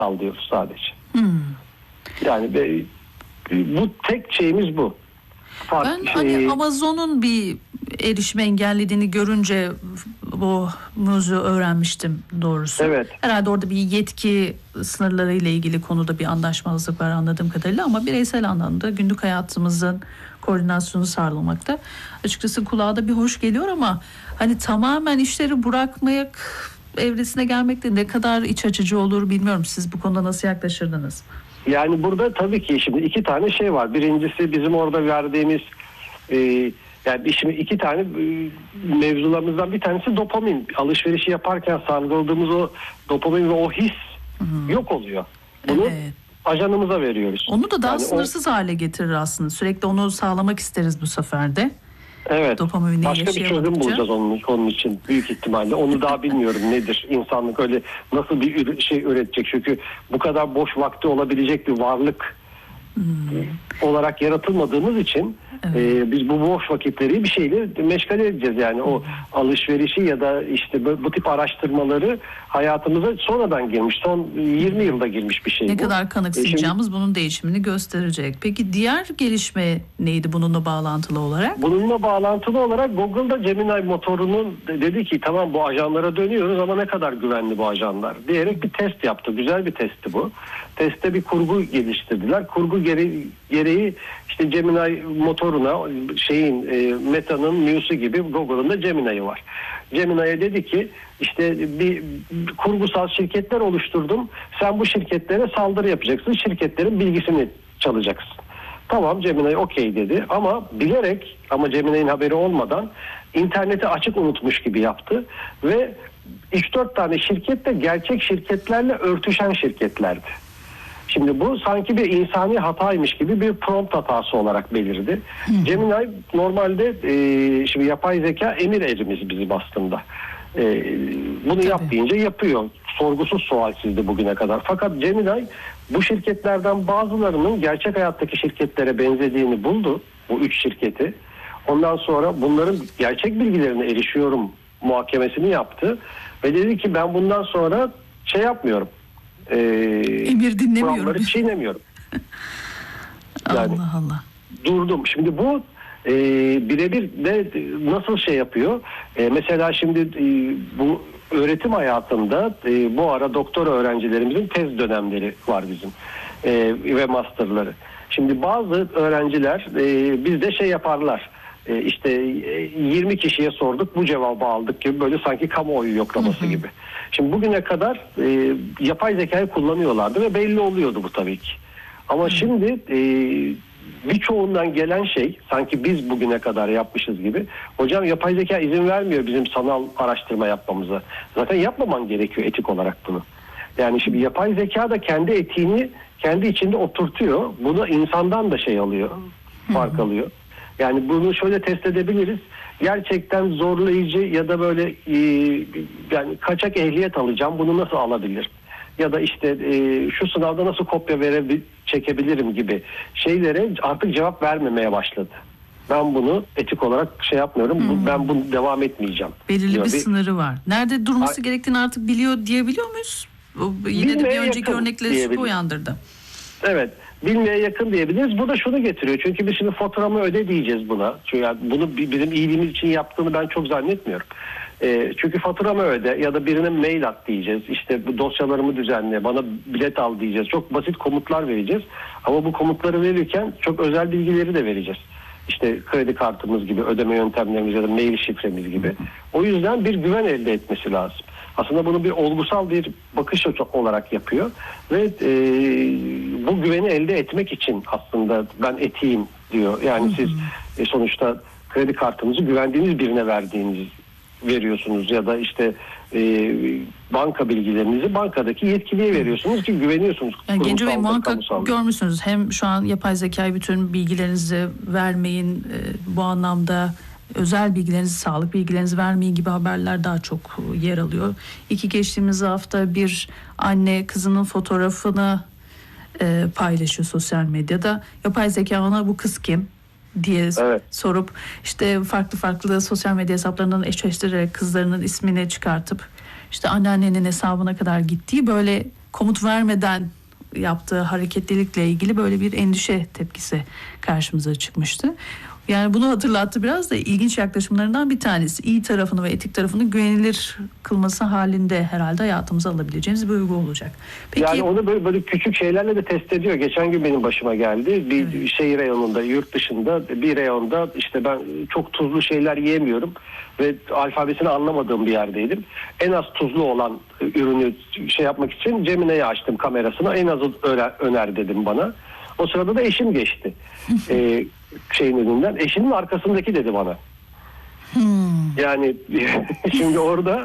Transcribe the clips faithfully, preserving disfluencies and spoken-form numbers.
al diyoruz sadece. Hmm. Yani be, bu tek şeyimiz bu. Fark, ben şey... hani Amazon'un bir erişime engellediğini görünce bu mevzu öğrenmiştim doğrusu. Evet. Herhalde orada bir yetki sınırları ile ilgili konuda bir anlaşmazlık var anladığım kadarıyla, ama bireysel anlamda günlük hayatımızın koordinasyonu sağlamakta açıkçası kulağa da bir hoş geliyor, ama hani tamamen işleri bırakmak evresine gelmek de ne kadar iç açıcı olur bilmiyorum. Siz bu konuda nasıl yaklaşırdınız? Yani burada tabii ki şimdi iki tane şey var. Birincisi bizim orada verdiğimiz e, yani şimdi iki tane e, mevzularımızdan bir tanesi dopamin. Alışverişi yaparken salgıladığımız o dopamin ve o his hmm. yok oluyor. Bunu evet. ajanımıza veriyoruz. Onu da daha yani sınırsız o... hale getirir aslında. Sürekli onu sağlamak isteriz bu sefer de. Evet. Başka bir çözüm bulacağız onun, onun için büyük ihtimalle. Onu daha bilmiyorum nedir. İnsanlık öyle nasıl bir şey üretecek. Çünkü bu kadar boş vakti olabilecek bir varlık hmm. olarak yaratılmadığımız için evet. e, biz bu boş vakitleri bir şeyle meşgul edeceğiz. Yani o alışverişi ya da işte bu, bu tip araştırmaları hayatımıza sonradan girmiş. Son yirmi yılda girmiş bir şey. Ne bu. kadar kanıksayacağımız e şimdi, bunun değişimini gösterecek. Peki diğer gelişme neydi bununla bağlantılı olarak? Bununla bağlantılı olarak Google'da Gemini motorunun dedi ki tamam bu ajanlara dönüyoruz ama ne kadar güvenli bu ajanlar diyerek bir test yaptı. Güzel bir testti bu. Testte bir kurgu geliştirdiler. Kurgu gereği, gereği işte Gemini motoruna şeyin e, Meta'nın Muse'u gibi Google'ın da Gemini'yi var. Gemini'ye dedi ki işte bir, bir kurgusal şirketler oluşturdum. Sen bu şirketlere saldırı yapacaksın. Şirketlerin bilgisini çalacaksın. Tamam Gemini okey dedi ama bilerek ama Gemini'nin haberi olmadan interneti açık unutmuş gibi yaptı ve üç dört tane şirket de gerçek şirketlerle örtüşen şirketlerdi. Şimdi bu sanki bir insani hataymış gibi bir prompt hatası olarak belirdi. Hı. Gemini normalde e, şimdi yapay zeka emir erimiz bizim aslında. E, bunu Tabii. yap deyince yapıyor. Sorgusuz sualsizdi bugüne kadar. Fakat Gemini bu şirketlerden bazılarının gerçek hayattaki şirketlere benzediğini buldu. Bu üç şirketi. Ondan sonra bunların gerçek bilgilerine erişiyorum muhakemesini yaptı. Ve dedi ki ben bundan sonra şey yapmıyorum. Ee, Emir dinlemiyorum. Kuralları çiğnemiyorum. Yani Allah Allah. Durdum. Şimdi bu e, birebir de nasıl şey yapıyor? E, mesela şimdi e, bu öğretim hayatında e, bu ara doktora öğrencilerimizin tez dönemleri var bizim e, ve masterları. Şimdi bazı öğrenciler e, bizde şey yaparlar. E, işte e, yirmi kişiye sorduk bu cevabı aldık gibi böyle sanki kamuoyu yoklaması hı hı. gibi. Şimdi bugüne kadar e, yapay zekayı kullanıyorlardı ve belli oluyordu bu tabii ki. Ama hı. şimdi e, birçoğundan gelen şey sanki biz bugüne kadar yapmışız gibi. Hocam yapay zeka izin vermiyor bizim sanal araştırma yapmamıza. Zaten yapmaman gerekiyor etik olarak bunu. Yani şimdi yapay zeka da kendi etiğini kendi içinde oturtuyor. Bunu insandan da şey alıyor, fark hı hı. alıyor. Yani bunu şöyle test edebiliriz. Gerçekten zorlayıcı ya da böyle e, yani kaçak ehliyet alacağım. Bunu nasıl alabilirim? Ya da işte e, şu sınavda nasıl kopya verebil- çekebilirim gibi şeylere artık cevap vermemeye başladı. Ben bunu etik olarak şey yapmıyorum. Hmm. Ben bunu devam etmeyeceğim. Belirli bir, bir sınırı var. Nerede durması A- gerektiğini artık biliyor diyebiliyor muyuz? O, yine de bir önceki örnekleri şüphe uyandırdı. Evet. Bilmeye yakın diyebiliriz. Bu da şunu getiriyor. Çünkü biz şimdi faturamı öde diyeceğiz buna. Çünkü yani bunu bizim iyiliğimiz için yaptığını ben çok zannetmiyorum. E, çünkü faturamı öde ya da birine mail at diyeceğiz. İşte bu dosyalarımı düzenle, bana bilet al diyeceğiz. Çok basit komutlar vereceğiz. Ama bu komutları verirken çok özel bilgileri de vereceğiz. İşte kredi kartımız gibi, ödeme yöntemlerimiz ya da mail şifremiz gibi. O yüzden bir güven elde etmesi lazım. Aslında bunu bir olgusal bir bakış olarak yapıyor ve e, bu güveni elde etmek için aslında ben etiğim diyor. Yani hı hı. siz e, sonuçta kredi kartınızı güvendiğiniz birine verdiğiniz veriyorsunuz ya da işte e, banka bilgilerinizi bankadaki yetkiliye veriyorsunuz ki güveniyorsunuz. Yani Genco Bey muhakkak görmüşsünüz. Hem şu an yapay zekayı bütün bilgilerinizi vermeyin e, bu anlamda özel bilgilerinizi, sağlık bilgilerinizi vermeyin gibi haberler daha çok yer alıyor. İki geçtiğimiz hafta bir anne kızının fotoğrafını e, paylaşıyor sosyal medyada. Yapay zeka ona bu kız kim diye evet. sorup işte farklı farklı sosyal medya hesaplarından eşleştirerek kızlarının ismini çıkartıp işte anneannenin hesabına kadar gittiği böyle komut vermeden yaptığı hareketlilikle ilgili böyle bir endişe tepkisi karşımıza çıkmıştı. Yani bunu hatırlattı, biraz da ilginç yaklaşımlarından bir tanesi. İyi tarafını ve etik tarafını güvenilir kılması halinde herhalde hayatımıza alabileceğimiz bir uygu olacak. Peki, yani onu böyle, böyle küçük şeylerle de test ediyor. Geçen gün benim başıma geldi. Bir evet. şehir reyonunda, yurt dışında bir reyonda işte ben çok tuzlu şeyler yiyemiyorum ve alfabesini anlamadığım bir yerdeydim. En az tuzlu olan ürünü şey yapmak için Gemini'yi açtım kamerasına. En azı öner dedim bana. O sırada da eşim geçti. ee, şeyin önünden. Eşimin arkasındaki dedi bana. Hmm. Yani şimdi orada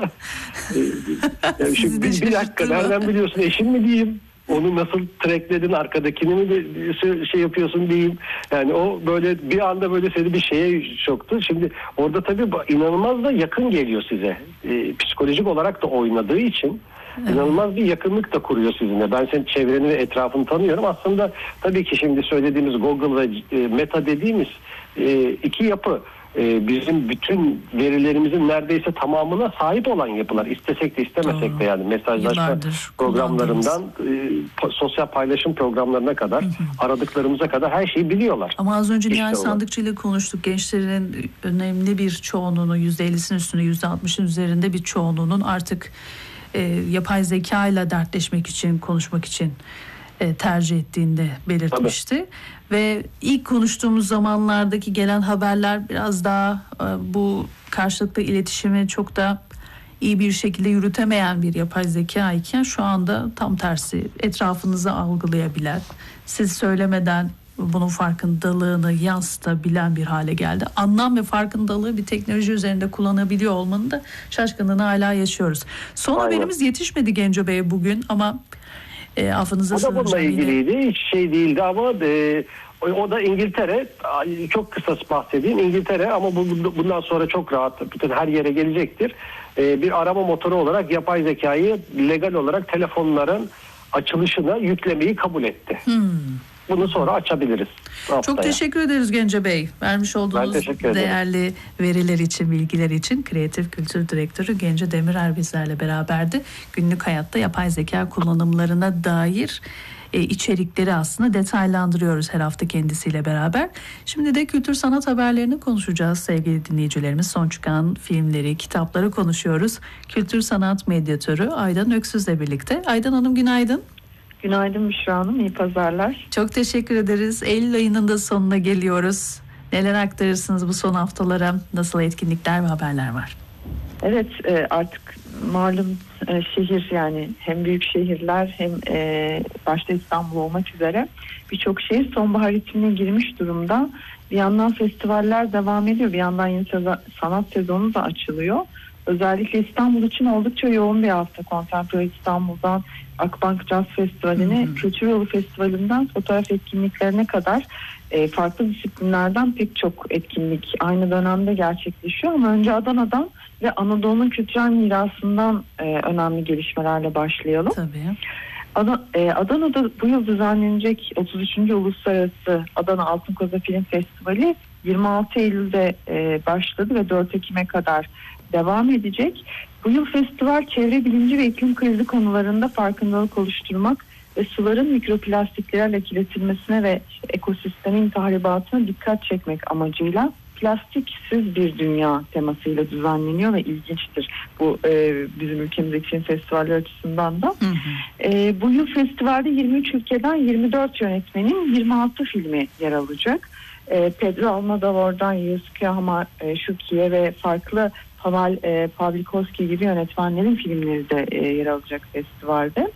e, şimdi bir, bir dakika nereden biliyorsun, eşim mi diyeyim? Onu nasıl trackledin, arkadakini mi de şey yapıyorsun diyeyim. Yani o böyle bir anda böyle seni bir şeye soktu. Şimdi orada tabii inanılmaz da yakın geliyor size. E, psikolojik olarak da oynadığı için evet. inanılmaz bir yakınlık da kuruyor sizinle. Ben senin çevreni ve etrafını tanıyorum. Aslında tabii ki şimdi söylediğimiz Google ve e, Meta dediğimiz e, iki yapı e, bizim bütün verilerimizin neredeyse tamamına sahip olan yapılar. İstesek de istemesek Doğru. de yani mesajlaşma Yıllardır programlarından e, sosyal paylaşım programlarına kadar hı hı. aradıklarımıza kadar her şeyi biliyorlar. Ama az önce Nihal işte Sandıkçı ile konuştuk. Gençlerin önemli bir çoğunluğunu, yüzde ellisinin üstünde, yüzde altmışın üzerinde bir çoğunluğunun artık e, yapay zeka ile dertleşmek için, konuşmak için e, tercih ettiğini de belirtmişti. Tabii. Ve ilk konuştuğumuz zamanlardaki gelen haberler biraz daha e, bu karşılıklı iletişimi çok da iyi bir şekilde yürütemeyen bir yapay zeka iken şu anda tam tersi, etrafınızı algılayabilen, siz söylemeden bunun farkındalığını yansıtabilen bir hale geldi. Anlam ve farkındalığı bir teknoloji üzerinde kullanabiliyor olmanın da şaşkınlığını hala yaşıyoruz. Son Aynen. haberimiz yetişmedi Genco Bey bugün ama e, affınıza sığınacağım. O da bununla ilgiliydi. Yine. Hiç şey değildi ama e, o da İngiltere. Çok kısa bahsedeyim. İngiltere ama bu, bundan sonra çok rahat bütün her yere gelecektir. E, bir arama motoru olarak yapay zekayı legal olarak telefonların açılışına yüklemeyi kabul etti. Hmm. Bunu sonra açabiliriz. Haftaya. Çok teşekkür ederiz Gence Bey. Vermiş olduğunuz değerli veriler için, bilgiler için. Kreatif Kültür Direktörü Gence Demirer bizlerle beraberdi. Günlük hayatta yapay zeka kullanımlarına dair e, içerikleri aslında detaylandırıyoruz her hafta kendisiyle beraber. Şimdi de kültür sanat haberlerini konuşacağız sevgili dinleyicilerimiz. Son çıkan filmleri, kitapları konuşuyoruz. Kültür sanat medyatörü Aydan Öksüz'le birlikte. Aydan Hanım günaydın. Günaydın Büşra Hanım, iyi pazarlar. Çok teşekkür ederiz. Eylül ayının da sonuna geliyoruz. Neler aktarırsınız bu son haftalara? Nasıl etkinlikler ve haberler var? Evet, artık malum şehir, yani hem büyük şehirler hem başta İstanbul olmak üzere birçok şehir sonbahar ritmine girmiş durumda. Bir yandan festivaller devam ediyor, bir yandan yeni sanat sezonu da açılıyor. Özellikle İstanbul için oldukça yoğun bir hafta. Contemporary İstanbul'dan Akbank Jazz Festivali'ne, Kültür Yolu Festivali'nden fotoğraf etkinliklerine kadar e, farklı disiplinlerden pek çok etkinlik aynı dönemde gerçekleşiyor. Ama önce Adana'dan ve Anadolu'nun kültürel mirasından e, önemli gelişmelerle başlayalım. Tabii. Ad- e, Adana'da bu yıl düzenlenecek otuz üçüncü Uluslararası Adana Altın Koza Film Festivali yirmi altı Eylül'de e, başladı ve dört Ekim'e kadar devam edecek. Bu yıl festival çevre bilinci ve iklim krizi konularında farkındalık oluşturmak ve suların mikroplastiklerle kirletilmesine ve işte ekosistemin tahribatına dikkat çekmek amacıyla plastiksiz bir dünya temasıyla düzenleniyor ve ilginçtir bu e, bizim ülkemizdeki film festivali açısından da. Hı hı. E, bu yıl festivalde yirmi üç ülkeden yirmi dört yönetmenin yirmi altı filmi yer alacak. E, Pedro Almodovar'dan Yusuke Hamashuki'ye ve farklı Pavel e, Pawlikowski gibi yönetmenlerin filmleri de e, yer alacak festivalde.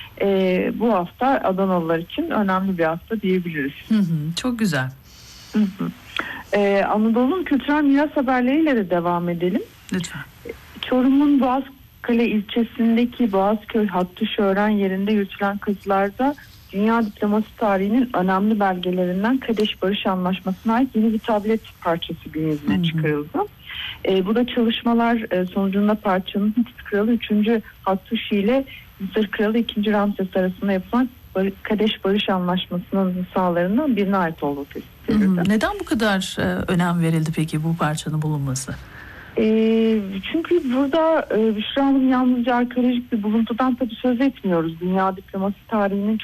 E, bu hafta Adanalılar için önemli bir hafta diyebiliriz. Hı hı, çok güzel. Hı hı. E, Anadolu'nun kültürel miras haberleriyle de devam edelim. Lütfen. Çorum'un Boğazkale ilçesindeki Boğazköy Hattuşören yerinde yürütülen kazılarda dünya diplomasi tarihinin önemli belgelerinden Kadeş Barış Anlaşması'na ait yeni bir tablet parçası gün yüzüne çıkarıldı. E, bu da çalışmalar e, sonucunda parçanın Hitit Kralı üçüncü Hattuşi ile Mısır Kralı ikinci Ramses arasında yapılan Bar- Kadeş Barış Anlaşması'nın sahalarından birine ait olduğu tespit edildi. Neden bu kadar e, önem verildi peki bu parçanın bulunması? E, çünkü burada e, Büşra Hanım yalnızca arkeolojik bir buluntudan tabii söz etmiyoruz. Dünya diplomasi tarihinin